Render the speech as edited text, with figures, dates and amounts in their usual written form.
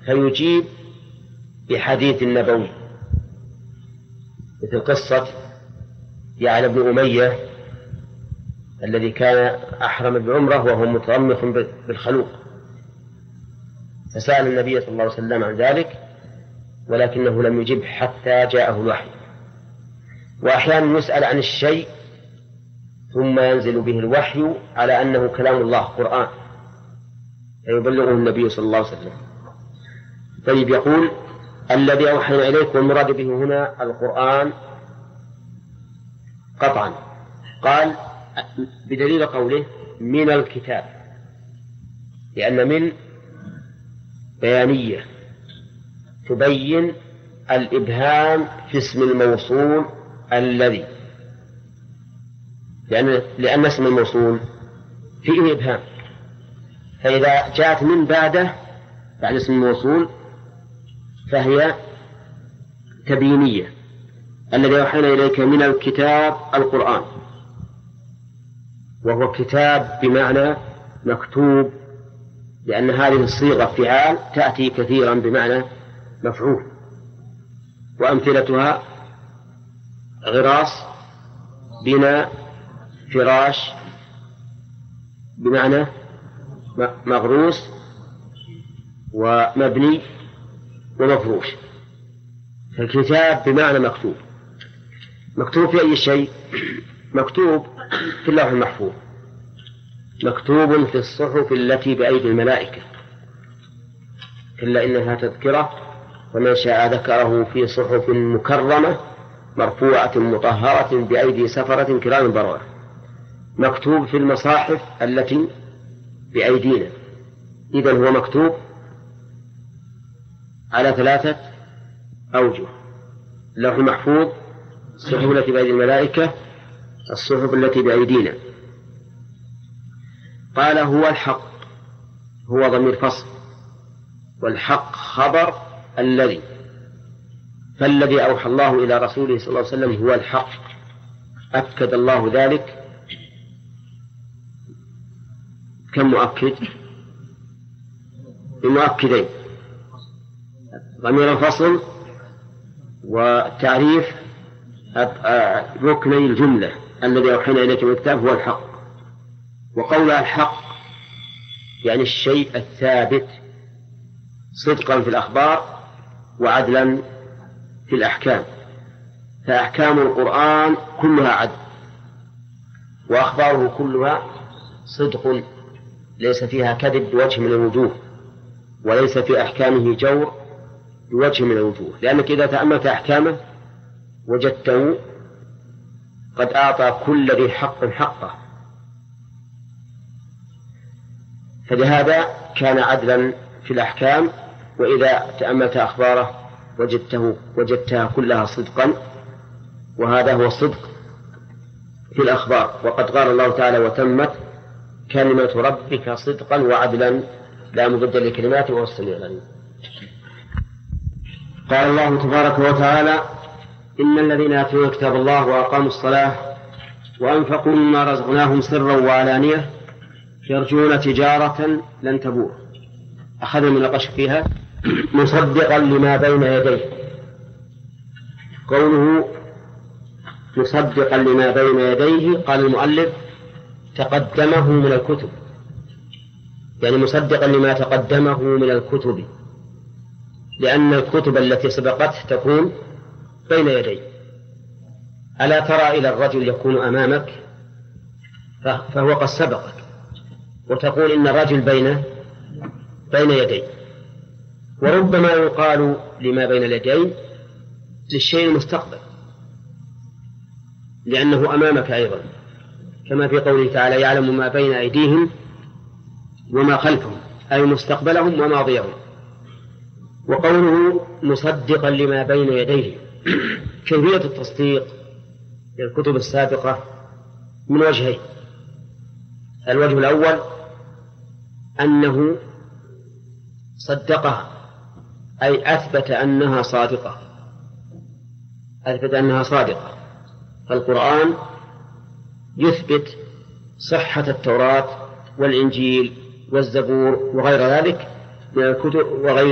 فيجيب بحديث نبوي، مثل قصة يعلى بن أمية الذي كان أحرم بعمرة وهو مترمخ بالخلوق، فسأل النبي صلى الله عليه وسلم عن ذلك ولكنه لم يجب حتى جاءه الوحي. وأحيانا يسأل عن الشيء ثم ينزل به الوحي على أنه كلام الله قرآن فيبلغه النبي صلى الله عليه وسلم. طيب، يقول الذي أوحينا إليك، والمراد به هنا القرآن قطعا. قال بدليل قوله من الكتاب، لأن من بيانية تبين الإبهام في اسم الموصول الذي، لأن اسم الموصول فيه إبهام، فإذا جاءت من بعد اسم الموصول فهي تبيينية. الذي أوحينا إليك من الكتاب القرآن، وهو كتاب بمعنى مكتوب، لأن هذه الصيغة فعال تأتي كثيرا بمعنى مفعول، وأمثلتها غراس، بناء، فراش بمعنى مغروس، ومبني ومفروش. فالكتاب بمعنى مكتوب. مكتوب في أي شيء؟ مكتوب في اللوح المحفوظ، مكتوب في الصحف التي بأيدي الملائكة، إلا إنها تذكرة ومن شاء ذكره في صحف مكرمة مرفوعة مطهرة بأيدي سفرة كرام بررة. مكتوب في المصاحف التي بأيدينا، إذن هو مكتوب على 3 أوجه: اللوح المحفوظ، الصحف التي بأيدي الملائكة، الصحف التي بأيدينا. قال هو الحق، هو ضمير فصل، والحق خبر الذي، فالذي أوحى الله إلى رسوله صلى الله عليه وسلم هو الحق، أكد الله ذلك. كم مؤكد؟ بمؤكدين: ضمير الفصل وتعريف ركني الجملة الذي أوحينا إليك من الكتاب هو الحق. وقول الحق يعني الشيء الثابت صدقا في الأخبار وعدلا في الأحكام، فأحكام القرآن كلها عدل، وأخباره كلها صدق، ليس فيها كذب بوجه من الوجوه، وليس في أحكامه جور بوجه من الوجوه، لأنك إذا تأملت أحكامه وجدته قد أعطى كل ذي حق حقه، فلهذا كان عدلا في الأحكام. وإذا تأملت أخباره وجدتها كلها صدقا، وهذا هو الصدق في الأخبار. وقد قال الله تعالى: وتمت كلمة ربك صدقا وعدلا لا مبدل لكلماته وهو السميع العليم. قال الله تبارك وتعالى: إن الذين يتلون كتاب الله وأقاموا الصلاة وأنفقوا مما رزقناهم سرا وعلانية يرجون تجارة لن تبور. أخذ من القش فيها مصدقا لما بين يديه. قوله مصدقا لما بين يديه، قال المؤلف: تقدمه من الكتب، يعني مصدقا لما تقدمه من الكتب، لأن الكتب التي سبقته تكون بين يديه. ألا ترى إلى الرجل يكون أمامك فهو قد سبقك، وتقول إن الرجل بين يديه. وربما يقال لما بين اليدين للشيء المستقبل، لأنه أمامك أيضا، كما في قوله تعالى: يعلم ما بين أيديهم وما خلفهم، أي مستقبلهم وماضيهم. وقوله مصدقا لما بين يديه، كيفية التصديق للكتب السابقة من وجهين: الوجه الأول أنه صدقها، أي أثبت أنها صادقة، فالقرآن يثبت صحة التوراة والإنجيل والزبور وغير ذلك من الكتب وغير